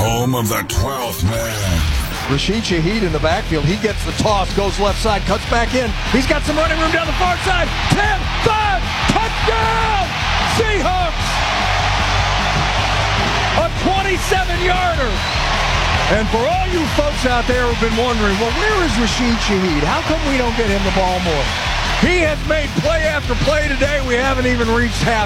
home of the 12th man. Rashid Shaheed in the backfield. He gets the toss, goes left side, cuts back in. He's got some running room down the far side. 10, 5, touchdown! Seahawks! A 27-yarder. And for all you folks out there who've been wondering, well, where is Rashid Shaheed? How come we don't get him the ball more? He has made play after play today. We haven't even reached half.